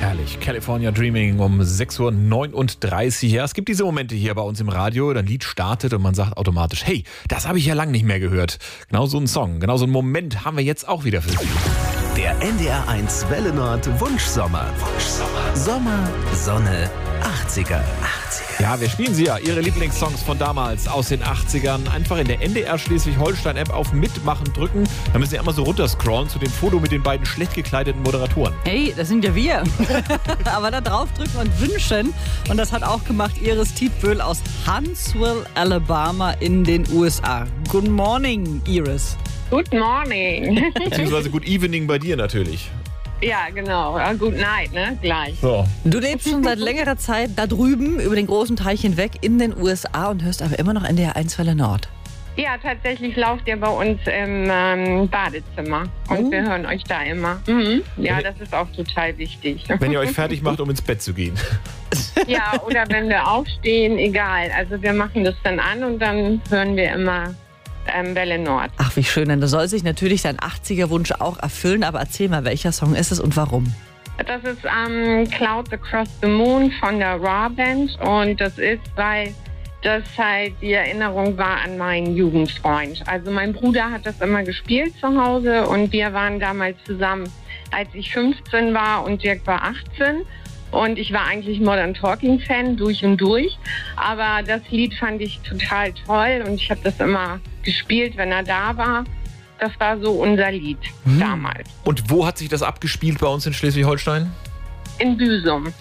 Herrlich. California Dreaming um 6:39 Uhr. Ja, es gibt diese Momente hier bei uns im Radio, ein Lied startet und man sagt automatisch, hey, das habe ich ja lange nicht mehr gehört. Genau so ein Song, genau so einen Moment haben wir jetzt auch wieder für Sie. Der NDR1 Welle Nord Wunschsommer. Sommer, Sonne, 80er. Ja, wir spielen sie ja, Ihre Lieblingssongs von damals aus den 80ern. Einfach in der NDR Schleswig-Holstein-App auf Mitmachen drücken. Da müssen Sie einmal so runterscrollen zu dem Foto mit den beiden schlecht gekleideten Moderatoren. Hey, das sind ja wir. Aber da draufdrücken und wünschen. Und das hat auch gemacht Iris Tietböhl aus Huntsville, Alabama in den USA. Good morning, Iris. Good morning. Beziehungsweise Good Evening bei dir natürlich. Ja, genau. Good night, ne? Gleich. So. Du lebst schon seit längerer Zeit da drüben über den großen Teich hinweg in den USA und hörst aber immer noch NDR1 Welle Nord. Ja, tatsächlich lauft ihr bei uns im Badezimmer. Und wir hören euch da immer. Mhm. Ja, das ist auch total wichtig. Wenn ihr euch fertig macht, um ins Bett zu gehen. Ja, oder wenn wir aufstehen, egal. Also wir machen das dann an und dann hören wir immer Welle Nord. Ach, wie schön. Dann soll sich natürlich dein 80er-Wunsch auch erfüllen. Aber erzähl mal, welcher Song ist es und warum? Das ist Clouds Across the Moon von der Raw Band. Und das ist, weil das halt die Erinnerung war an meinen Jugendfreund. Also mein Bruder hat das immer gespielt zu Hause und wir waren damals zusammen, als ich 15 war und Dirk war 18. Und ich war eigentlich Modern Talking Fan durch und durch. Aber das Lied fand ich total toll und ich habe das immer gespielt, wenn er da war. Das war so unser Lied damals. Und wo hat sich das abgespielt bei uns in Schleswig-Holstein? In Büsum.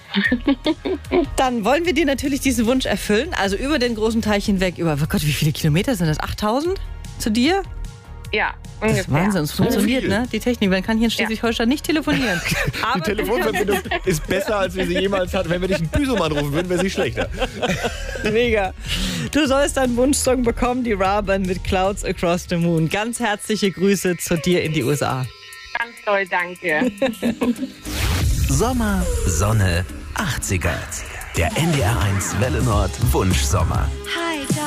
Dann wollen wir dir natürlich diesen Wunsch erfüllen. Also über den großen Teich hinweg. Über, oh Gott, wie viele Kilometer sind das? 8000 zu dir? Ja, Das ungefähr. ist Wahnsinn, es funktioniert, viel. ne? Die Technik, man kann hier in Schleswig-Holstein nicht telefonieren. Die Aber Telefonverbindung ist besser, als wir sie jemals hatten. Wenn wir dich in Büsum anrufen würden, wäre sie schlechter. mega. Du sollst deinen Wunschsong bekommen, die Raben mit Clouds Across the Moon. Ganz herzliche Grüße zu dir in die USA. Ganz toll, danke. Sommer, Sonne, 80er. Der NDR1 Welle Nord Wunschsommer. Hi,